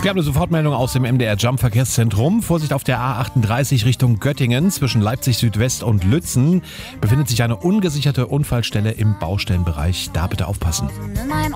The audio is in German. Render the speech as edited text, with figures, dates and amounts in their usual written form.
Wir haben eine Sofortmeldung aus dem MDR Jump Verkehrszentrum. Vorsicht auf der A38 Richtung Göttingen zwischen Leipzig Südwest und Lützen befindet sich eine ungesicherte Unfallstelle im Baustellenbereich. Da bitte aufpassen.